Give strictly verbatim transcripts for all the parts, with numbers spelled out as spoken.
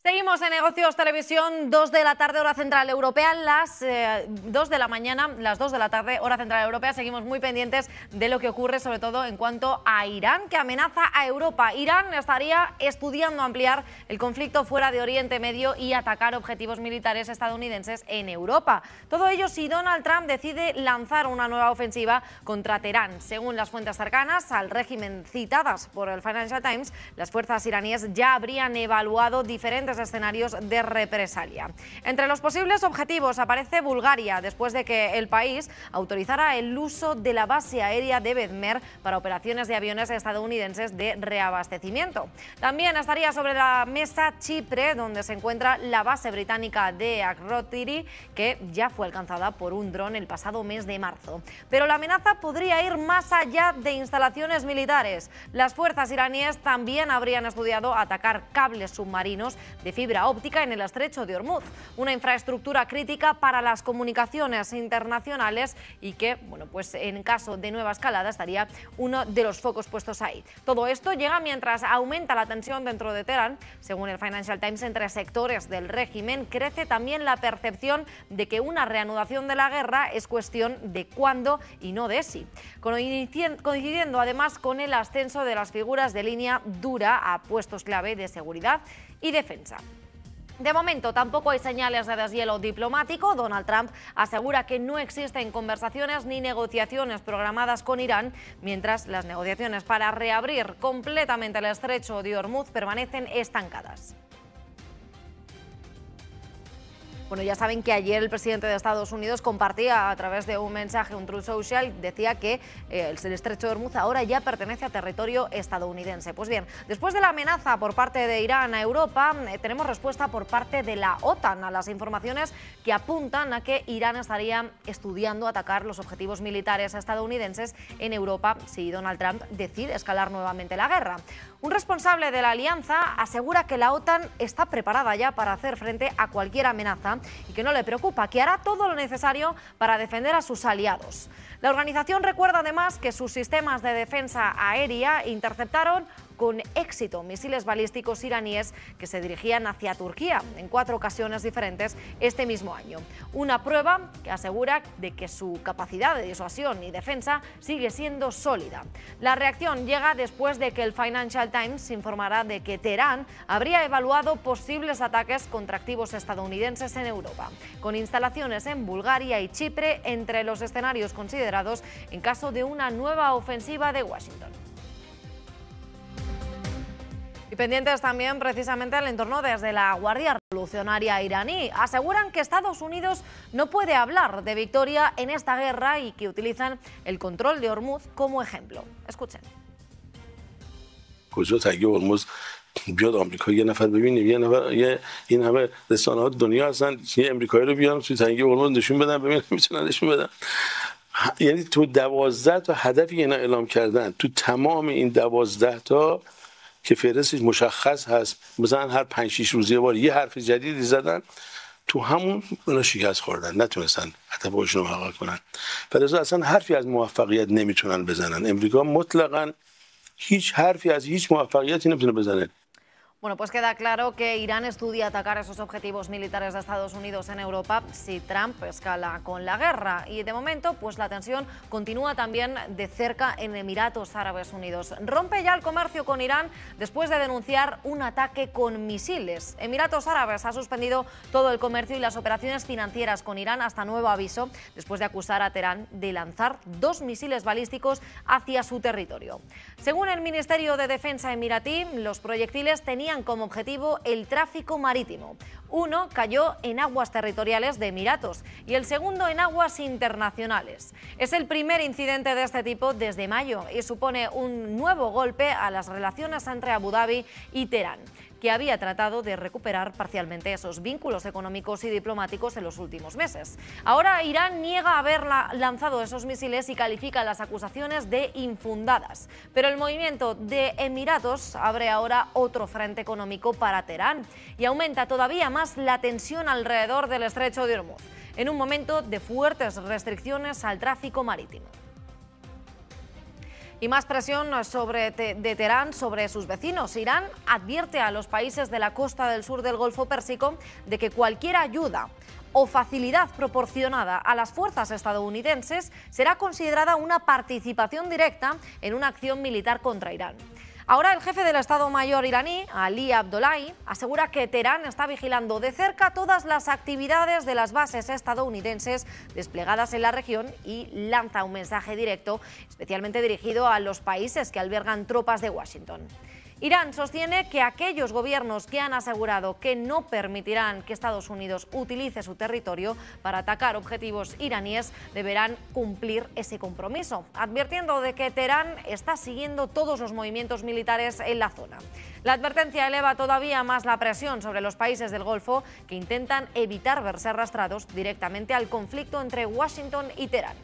Seguimos en Negocios Televisión, dos de la tarde, hora central europea, las eh, dos de la mañana, las dos de la tarde, hora central europea. Seguimos muy pendientes de lo que ocurre, sobre todo en cuanto a Irán, que amenaza a Europa. Irán estaría estudiando ampliar el conflicto fuera de Oriente Medio y atacar objetivos militares estadounidenses en Europa. Todo ello si Donald Trump decide lanzar una nueva ofensiva contra Teherán. Según las fuentes cercanas al régimen citadas por el Financial Times, las fuerzas iraníes ya habrían evaluado diferentes escenarios de represalia. Entre los posibles objetivos aparece Bulgaria, después de que el país autorizara el uso de la base aérea de Vedmer para operaciones de aviones estadounidenses de reabastecimiento. También estaría sobre la mesa Chipre, donde se encuentra la base británica de Akrotiri, que ya fue alcanzada por un dron el pasado mes de marzo. Pero la amenaza podría ir más allá de instalaciones militares. Las fuerzas iraníes también habrían estudiado atacar cables submarinos de fibra óptica en el estrecho de Hormuz, una infraestructura crítica para las comunicaciones internacionales y que, bueno, pues en caso de nueva escalada estaría uno de los focos puestos ahí. Todo esto llega mientras aumenta la tensión dentro de Teherán. Según el Financial Times, entre sectores del régimen crece también la percepción de que una reanudación de la guerra es cuestión de cuándo y no de si, coincidiendo además con el ascenso de las figuras de línea dura a puestos clave de seguridad y defensa. De momento tampoco hay señales de deshielo diplomático. Donald Trump asegura que no existen conversaciones ni negociaciones programadas con Irán, mientras las negociaciones para reabrir completamente el estrecho de Hormuz permanecen estancadas. Bueno, ya saben que ayer el presidente de Estados Unidos compartía a través de un mensaje, un Truth Social, decía que eh, el estrecho de Hormuz ahora ya pertenece a territorio estadounidense. Pues bien, después de la amenaza por parte de Irán a Europa, eh, tenemos respuesta por parte de la OTAN a las informaciones que apuntan a que Irán estaría estudiando atacar los objetivos militares estadounidenses en Europa si Donald Trump decide escalar nuevamente la guerra. Un responsable de la alianza asegura que la OTAN está preparada ya para hacer frente a cualquier amenaza y que no le preocupa, que hará todo lo necesario para defender a sus aliados. La organización recuerda además que sus sistemas de defensa aérea interceptaron con éxito misiles balísticos iraníes que se dirigían hacia Turquía en cuatro ocasiones diferentes este mismo año. Una prueba que asegura de que su capacidad de disuasión y defensa sigue siendo sólida. La reacción llega después de que el Financial Times informará de que Teherán habría evaluado posibles ataques contra activos estadounidenses en Europa, con instalaciones en Bulgaria y Chipre entre los escenarios considerados en caso de una nueva ofensiva de Washington. Y pendientes también precisamente del entorno desde la Guardia Revolucionaria iraní. Aseguran que Estados Unidos no puede hablar de victoria en esta guerra y que utilizan el control de Hormuz como ejemplo. Escuchen. بیاد آمریکا یه نفر ببینه یه نفر یه این همه رسانه‌ها دنیا هستن یه آمریکایی رو بیان توی تنگه هرمز نشون بدن ببینن میتونن نشون بدن. یعنی تو دوازده تا هدفی اینا اعلام کردن تو تمام این دوازده تا که فهرستش مشخص هست مثلا هر پنج شش روز یه بار یه حرف جدیدی زدن تو همون اونا شکست خوردن نتونستن هدفشون رو محقق کنن. فلذا اصلا حرفی از موفقیت نمیتونن بزنن. امریکا مطلقاً هیچ حرفی از هیچ موفقیتی نمیتونه بزنه. Bueno, pues queda claro que Irán estudia atacar esos objetivos militares de Estados Unidos en Europa si Trump escala con la guerra. Y de momento, pues la tensión continúa también de cerca en Emiratos Árabes Unidos. Rompe ya el comercio con Irán después de denunciar un ataque con misiles. Emiratos Árabes ha suspendido todo el comercio y las operaciones financieras con Irán hasta nuevo aviso, después de acusar a Teherán de lanzar dos misiles balísticos hacia su territorio. Según el Ministerio de Defensa emiratí, los proyectiles tenían como objetivo el tráfico marítimo. Uno cayó en aguas territoriales de Emiratos y el segundo en aguas internacionales. Es el primer incidente de este tipo desde mayo y supone un nuevo golpe a las relaciones entre Abu Dhabi y Teherán, que había tratado de recuperar parcialmente esos vínculos económicos y diplomáticos en los últimos meses. Ahora Irán niega haber lanzado esos misiles y califica las acusaciones de infundadas. Pero el movimiento de Emiratos abre ahora otro frente económico para Teherán y aumenta todavía más la tensión alrededor del estrecho de Hormuz, en un momento de fuertes restricciones al tráfico marítimo. Y más presión sobre te de Teherán sobre sus vecinos. Irán advierte a los países de la costa del sur del Golfo Pérsico de que cualquier ayuda o facilidad proporcionada a las fuerzas estadounidenses será considerada una participación directa en una acción militar contra Irán. Ahora el jefe del Estado Mayor iraní, Ali Abdollahi, asegura que Teherán está vigilando de cerca todas las actividades de las bases estadounidenses desplegadas en la región y lanza un mensaje directo especialmente dirigido a los países que albergan tropas de Washington. Irán sostiene que aquellos gobiernos que han asegurado que no permitirán que Estados Unidos utilice su territorio para atacar objetivos iraníes deberán cumplir ese compromiso, advirtiendo de que Teherán está siguiendo todos los movimientos militares en la zona. La advertencia eleva todavía más la presión sobre los países del Golfo que intentan evitar verse arrastrados directamente al conflicto entre Washington y Teherán.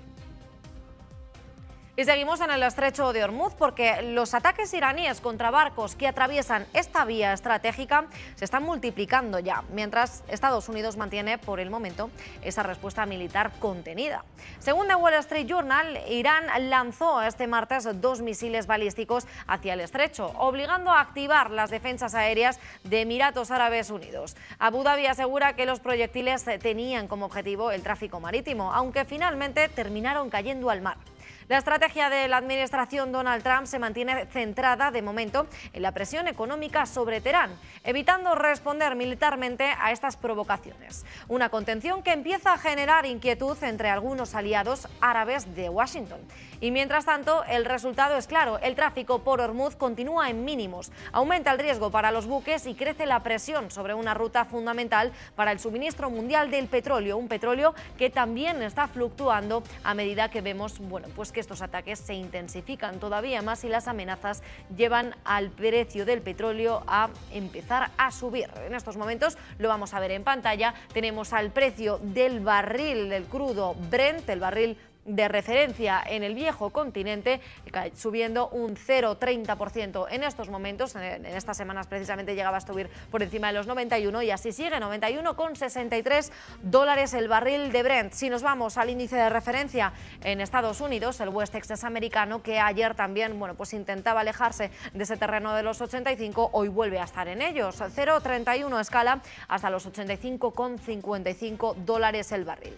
Y seguimos en el estrecho de Hormuz porque los ataques iraníes contra barcos que atraviesan esta vía estratégica se están multiplicando ya, mientras Estados Unidos mantiene por el momento esa respuesta militar contenida. Según The Wall Street Journal, Irán lanzó este martes dos misiles balísticos hacia el estrecho, obligando a activar las defensas aéreas de Emiratos Árabes Unidos. Abu Dhabi asegura que los proyectiles tenían como objetivo el tráfico marítimo, aunque finalmente terminaron cayendo al mar. La estrategia de la administración Donald Trump se mantiene centrada, de momento, en la presión económica sobre Teherán, evitando responder militarmente a estas provocaciones. Una contención que empieza a generar inquietud entre algunos aliados árabes de Washington. Y mientras tanto, el resultado es claro: el tráfico por Hormuz continúa en mínimos, aumenta el riesgo para los buques y crece la presión sobre una ruta fundamental para el suministro mundial del petróleo, un petróleo que también está fluctuando a medida que vemos, bueno, pues que estos ataques se intensifican todavía más y las amenazas llevan al precio del petróleo a empezar a subir. En estos momentos, lo vamos a ver en pantalla, tenemos al precio del barril del crudo Brent, el barril de referencia en el viejo continente, subiendo un cero coma treinta por ciento en estos momentos. En estas semanas precisamente llegaba a subir por encima de los noventa y uno y así sigue, noventa y uno coma sesenta y tres dólares el barril de Brent. Si nos vamos al índice de referencia en Estados Unidos, el West Texas americano, que ayer también, bueno, pues intentaba alejarse de ese terreno de los ochenta y cinco, hoy vuelve a estar en ellos. cero coma treinta y uno escala hasta los ochenta y cinco coma cincuenta y cinco dólares el barril.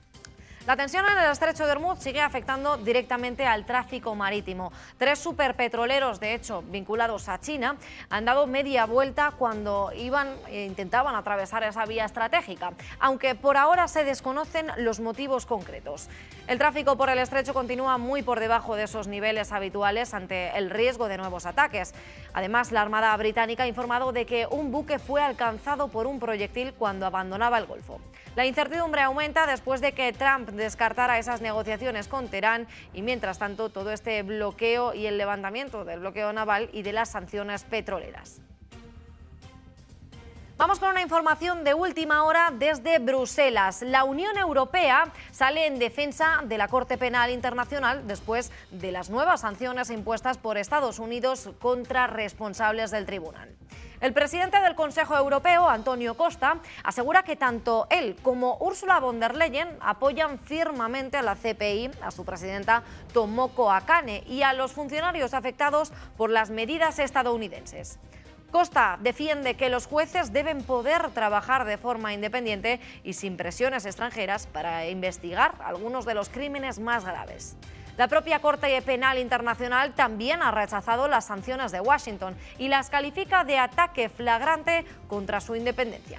La tensión en el estrecho de Hormuz sigue afectando directamente al tráfico marítimo. Tres superpetroleros, de hecho, vinculados a China, han dado media vuelta cuando iban e intentaban atravesar esa vía estratégica, aunque por ahora se desconocen los motivos concretos. El tráfico por el estrecho continúa muy por debajo de esos niveles habituales ante el riesgo de nuevos ataques. Además, la Armada británica ha informado de que un buque fue alcanzado por un proyectil cuando abandonaba el Golfo. La incertidumbre aumenta después de que Trump descartara esas negociaciones con Teherán y, mientras tanto, todo este bloqueo y el levantamiento del bloqueo naval y de las sanciones petroleras. Vamos con una información de última hora desde Bruselas. La Unión Europea sale en defensa de la Corte Penal Internacional después de las nuevas sanciones impuestas por Estados Unidos contra responsables del tribunal. El presidente del Consejo Europeo, Antonio Costa, asegura que tanto él como Ursula von der Leyen apoyan firmemente a la C P I, a su presidenta Tomoko Akane y a los funcionarios afectados por las medidas estadounidenses. Costa defiende que los jueces deben poder trabajar de forma independiente y sin presiones extranjeras para investigar algunos de los crímenes más graves. La propia Corte Penal Internacional también ha rechazado las sanciones de Washington y las califica de ataque flagrante contra su independencia.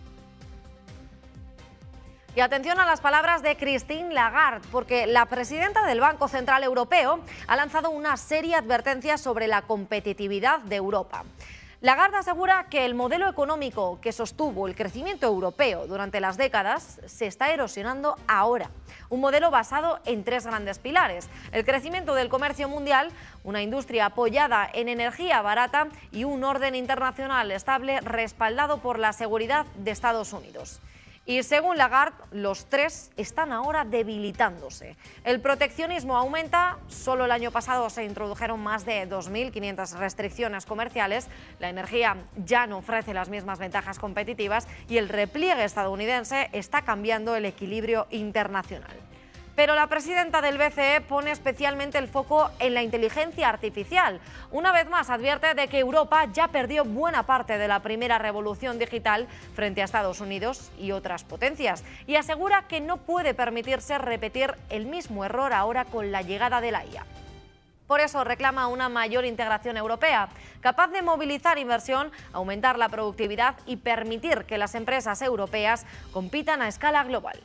Y atención a las palabras de Christine Lagarde, porque la presidenta del Banco Central Europeo ha lanzado una seria advertencia sobre la competitividad de Europa. Lagarde asegura que el modelo económico que sostuvo el crecimiento europeo durante las décadas se está erosionando ahora. Un modelo basado en tres grandes pilares: el crecimiento del comercio mundial, una industria apoyada en energía barata y un orden internacional estable respaldado por la seguridad de Estados Unidos. Y según Lagarde, los tres están ahora debilitándose. El proteccionismo aumenta, solo el año pasado se introdujeron más de dos mil quinientas restricciones comerciales, la energía ya no ofrece las mismas ventajas competitivas y el repliegue estadounidense está cambiando el equilibrio internacional. Pero la presidenta del B C E pone especialmente el foco en la inteligencia artificial. Una vez más advierte de que Europa ya perdió buena parte de la primera revolución digital frente a Estados Unidos y otras potencias, y asegura que no puede permitirse repetir el mismo error ahora con la llegada de la I A. Por eso reclama una mayor integración europea, capaz de movilizar inversión, aumentar la productividad y permitir que las empresas europeas compitan a escala global.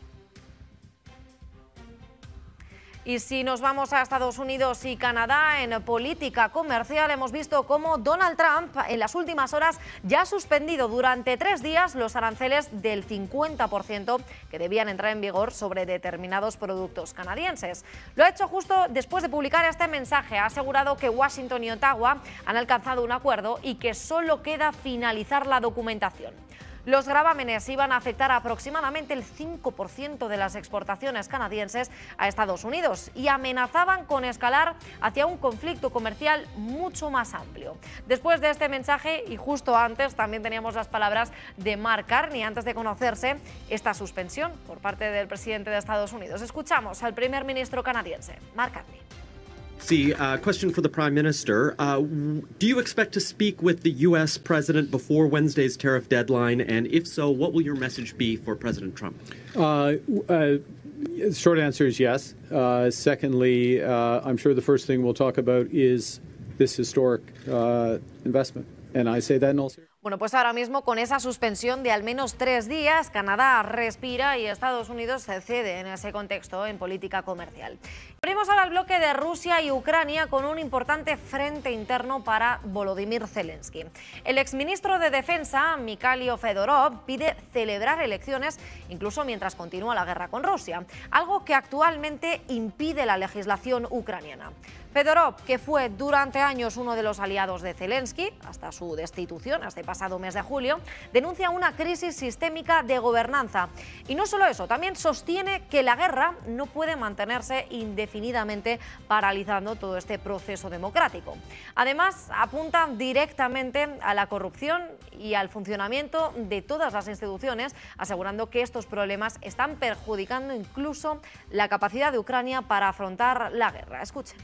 Y si nos vamos a Estados Unidos y Canadá, en política comercial hemos visto cómo Donald Trump en las últimas horas ya ha suspendido durante tres días los aranceles del cincuenta por ciento que debían entrar en vigor sobre determinados productos canadienses. Lo ha hecho justo después de publicar este mensaje. Ha asegurado que Washington y Ottawa han alcanzado un acuerdo y que solo queda finalizar la documentación. Los gravámenes iban a afectar aproximadamente el cinco por ciento de las exportaciones canadienses a Estados Unidos y amenazaban con escalar hacia un conflicto comercial mucho más amplio. Después de este mensaje, y justo antes, también teníamos las palabras de Mark Carney antes de conocerse esta suspensión por parte del presidente de Estados Unidos. Escuchamos al primer ministro canadiense, Mark Carney. See, uh, question for the Prime Minister. Uh, do you expect to speak with the U S President before Wednesday's tariff deadline? And if so, what will your message be for President Trump? Uh, uh, short answer is yes. Uh, secondly, uh, I'm sure the first thing we'll talk about is this historic uh, investment. And I say that in all seriousness. Bueno, pues ahora mismo con esa suspensión de al menos tres días, Canadá respira y Estados Unidos se cede en ese contexto en política comercial. Abrimos ahora el bloque de Rusia y Ucrania con un importante frente interno para Volodymyr Zelensky. El exministro de Defensa, Mikhailo Fedorov, pide celebrar elecciones incluso mientras continúa la guerra con Rusia, algo que actualmente impide la legislación ucraniana. Fedorov, que fue durante años uno de los aliados de Zelensky, hasta su destitución este pasado mes de julio, denuncia una crisis sistémica de gobernanza. Y no solo eso, también sostiene que la guerra no puede mantenerse indefinidamente paralizando todo este proceso democrático. Además, apunta directamente a la corrupción y al funcionamiento de todas las instituciones, asegurando que estos problemas están perjudicando incluso la capacidad de Ucrania para afrontar la guerra. Escuchen.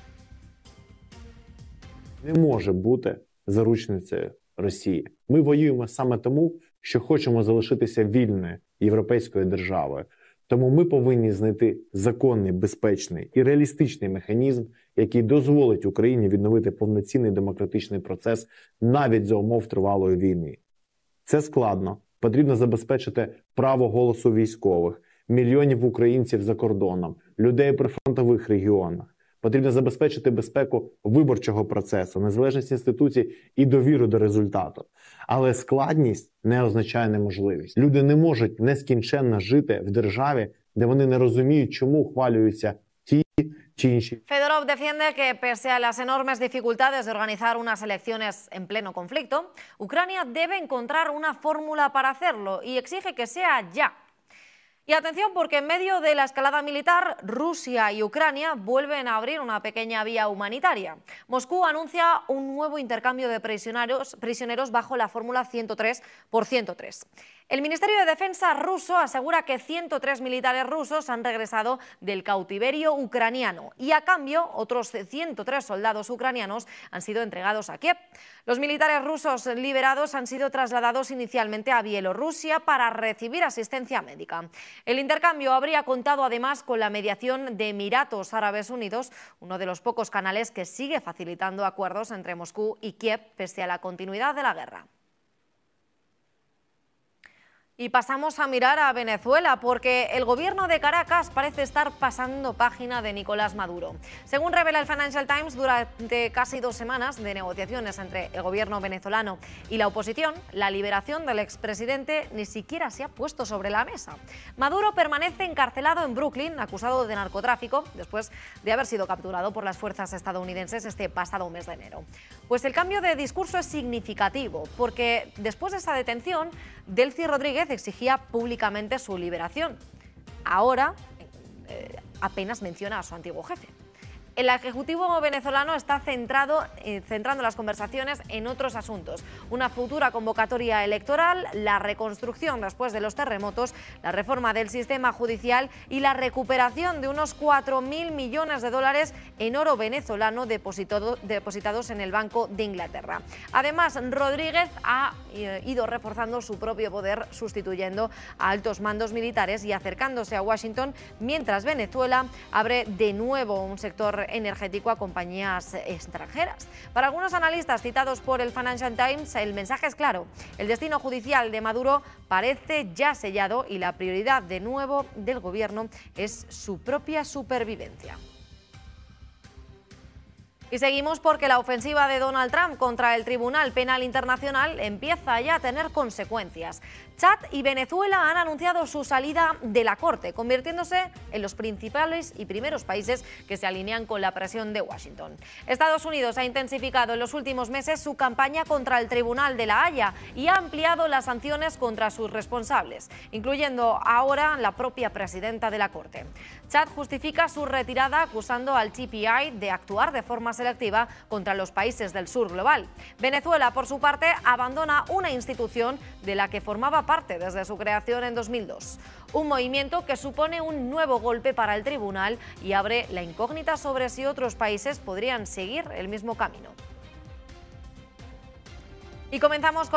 Не може бути заручницею Росії. Ми воюємо саме тому, що хочемо залишитися вільною європейською державою. Тому ми повинні знайти законний, безпечний і реалістичний механізм, який дозволить Україні відновити повноцінний демократичний процес навіть за умов тривалої війни. Це складно. Потрібно забезпечити право голосу військових, мільйонів українців за кордоном, людей при фронтових регіонах. Потрібно забезпечити безпеку виборчого процесу, незалежність інституцій і довіру до результату. Але складність не означає неможливість. Люди не можуть нескінченно жити в державі, де вони не розуміють, чому ухвалюються ті чи інші. Fedorov defiende que pese a las enormes dificultades de organizar unas elecciones en pleno conflicto, Ucrania debe encontrar una fórmula para hacerlo y exige que sea ya. Y atención, porque en medio de la escalada militar, Rusia y Ucrania vuelven a abrir una pequeña vía humanitaria. Moscú anuncia un nuevo intercambio de prisioneros, prisioneros bajo la fórmula ciento tres por ciento tres. El Ministerio de Defensa ruso asegura que ciento tres militares rusos han regresado del cautiverio ucraniano y a cambio otros ciento tres soldados ucranianos han sido entregados a Kiev. Los militares rusos liberados han sido trasladados inicialmente a Bielorrusia para recibir asistencia médica. El intercambio habría contado además con la mediación de Emiratos Árabes Unidos, uno de los pocos canales que sigue facilitando acuerdos entre Moscú y Kiev pese a la continuidad de la guerra. Y pasamos a mirar a Venezuela, porque el gobierno de Caracas parece estar pasando página de Nicolás Maduro. Según revela el Financial Times, durante casi dos semanas de negociaciones entre el gobierno venezolano y la oposición, la liberación del expresidente ni siquiera se ha puesto sobre la mesa. Maduro permanece encarcelado en Brooklyn, acusado de narcotráfico, después de haber sido capturado por las fuerzas estadounidenses este pasado mes de enero. Pues el cambio de discurso es significativo, porque después de esa detención, Delcy Rodríguez exigía públicamente su liberación. Ahora eh, apenas menciona a su antiguo jefe. El Ejecutivo venezolano está centrado, eh, centrando las conversaciones en otros asuntos. Una futura convocatoria electoral, la reconstrucción después de los terremotos, la reforma del sistema judicial y la recuperación de unos cuatro mil millones de dólares en oro venezolano depositado, depositados en el Banco de Inglaterra. Además, Rodríguez ha eh, ido reforzando su propio poder, sustituyendo a altos mandos militares y acercándose a Washington, mientras Venezuela abre de nuevo un sector energético a compañías extranjeras. Para algunos analistas citados por el Financial Times, el mensaje es claro. El destino judicial de Maduro parece ya sellado y la prioridad de nuevo del gobierno es su propia supervivencia. Y seguimos porque la ofensiva de Donald Trump contra el Tribunal Penal Internacional empieza ya a tener consecuencias. Chad y Venezuela han anunciado su salida de la Corte, convirtiéndose en los principales y primeros países que se alinean con la presión de Washington. Estados Unidos ha intensificado en los últimos meses su campaña contra el Tribunal de La Haya y ha ampliado las sanciones contra sus responsables, incluyendo ahora la propia presidenta de la Corte. Chad justifica su retirada acusando al T P I de actuar de forma selectiva contra los países del sur global. Venezuela, por su parte, abandona una institución de la que formaba parte desde su creación en dos mil dos. Un movimiento que supone un nuevo golpe para el tribunal y abre la incógnita sobre si otros países podrían seguir el mismo camino. Y comenzamos con